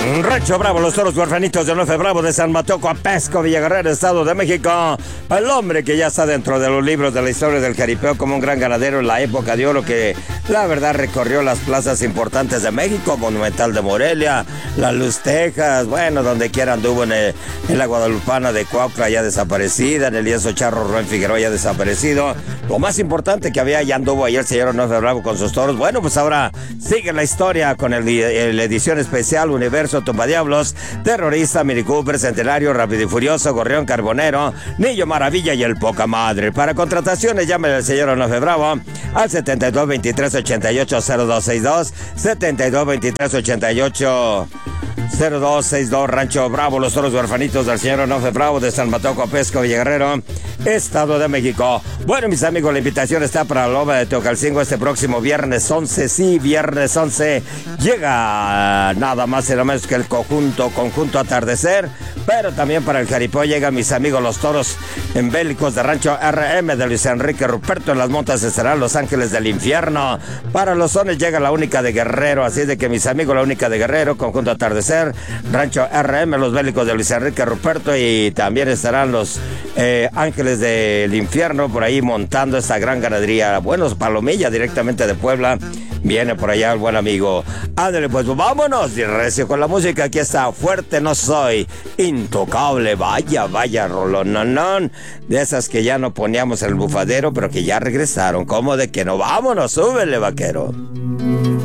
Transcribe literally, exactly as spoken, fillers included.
Rancho Bravo, los toros huerfanitos de Nofe Bravo de San Mateo Coapesco, Villaguerrero, Estado de México. El hombre que ya está dentro de los libros de la historia del jaripeo como un gran ganadero en la época de oro que la verdad recorrió las plazas importantes de México, Monumental de Morelia, La Luz, Texas, bueno, donde quiera anduvo en, el, en la Guadalupana de Cuautla ya desaparecida, en el Lienzo Charro Rubén Figueroa ya desaparecido. Lo más importante que había, ya anduvo ahí el señor Nofe Bravo con sus toros. Bueno, pues ahora sigue la historia con el, el edición especial Universo Tumbadiablos, Terrorista, Mini Cooper, Centenario, Rápido y Furioso, Gorrión Carbonero, Niño Maravilla y el Poca Madre. Para contrataciones, llame al señor Nofe Bravo al setenta y dos veintitrés ochenta y ocho cero dos sesenta y dos, setenta y dos veintitrés ochenta y ocho cero dos sesenta y dos. Rancho Bravo, los toros huerfanitos del señor Nofe Bravo de San Mateo Coapesco, Villaguerrero, Estado de México. Bueno, mis amigos, la invitación está para la Loba de Teocalcingo este próximo viernes once. Sí, viernes once llega nada más y nada menos que el conjunto, conjunto Atardecer. Pero también para el jaripeo llegan mis amigos los toros en bélicos de Rancho R M de Luis Enrique Ruperto. En las montas estarán Los Ángeles del Infierno. Para los sones llega la única de Guerrero. Así de que mis amigos, la única de Guerrero, conjunto Atardecer, Rancho R M, los bélicos de Luis Enrique Ruperto. Y también estarán los eh, Ángeles del Infierno por ahí montando esta gran ganadería. Buenos Palomilla directamente de Puebla. Viene por allá el buen amigo. Ándale, pues vámonos. Y recio con la música. Aquí está Fuerte No Soy, Intocable. Vaya, vaya, rolononón. De esas que ya no poníamos en el bufadero, pero que ya regresaron. ¿Cómo de que no? Vámonos, súbele, vaquero.